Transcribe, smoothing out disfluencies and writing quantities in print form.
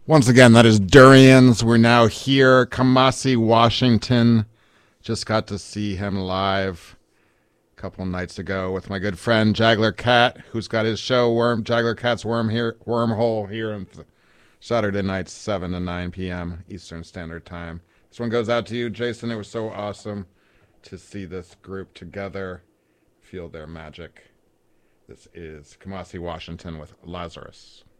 Once again, that is Durians. We're now here, Kamasi, Washington. Just got to see him live a couple nights ago with my good friend Jagler Cat, who's got his show Jagler Cat's Wormhole here on Saturday nights, 7 to 9 p.m. Eastern Standard Time. This one goes out to you, Jason. It was so awesome to see this group together, feel their magic. This is Kamasi, Washington with Lazarus.